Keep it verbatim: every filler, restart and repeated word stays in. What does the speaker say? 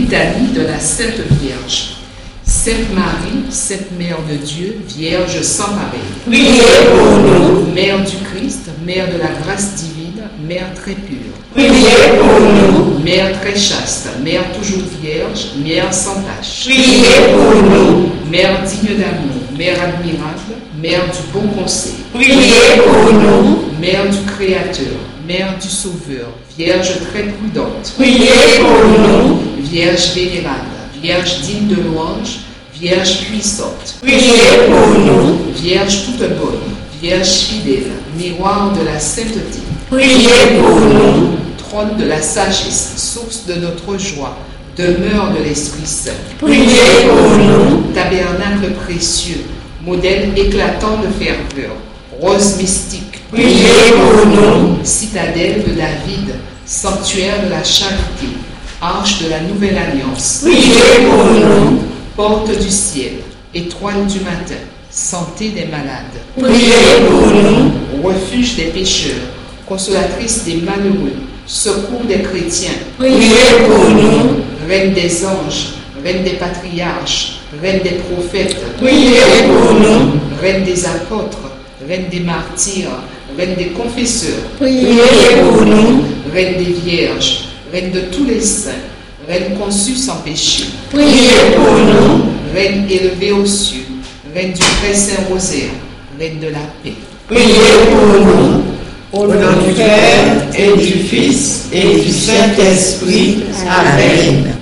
Litanie de la Sainte Vierge. Sainte Marie, Sainte Mère de Dieu, Vierge sans pareil. Priez pour nous. Mère du Christ, Mère de la grâce divine, Mère très pure. Priez pour nous. Mère très chaste, Mère toujours vierge, Mère sans tache. Priez pour nous. Mère digne d'amour, Mère admirable, Mère du bon conseil. Priez pour nous. Mère du Créateur, Mère du Sauveur, Vierge très prudente. Priez pour nous. Vierge vénérable, Vierge digne de louange, Vierge puissante. Priez pour nous. Vierge toute bonne, Vierge fidèle, miroir de la sainteté. Priez pour nous. Trône de la sagesse, source de notre joie, demeure de l'Esprit Saint. Priez pour nous. Tabernacle précieux, modèle éclatant de ferveur, rose mystique. Priez pour nous. Citadelle de David, sanctuaire de la charité, arche de la nouvelle alliance. Priez pour nous. Porte du ciel, étoile du matin, santé des malades. Priez pour nous. Refuge des pécheurs, consolatrice des malheureux, secours des chrétiens. Priez pour nous. Reine des anges, reine des patriarches, reine des prophètes. Priez pour nous. Reine des apôtres, reine des martyrs, reine des confesseurs. Priez pour nous. Reine des vierges, reine de tous les saints, reine conçue sans péché. Priez pour nous. Reine élevée aux cieux, reine du très saint rosaire, reine de la paix. Priez pour nous. Au nom du Père et du Fils et du Saint-Esprit. Amen.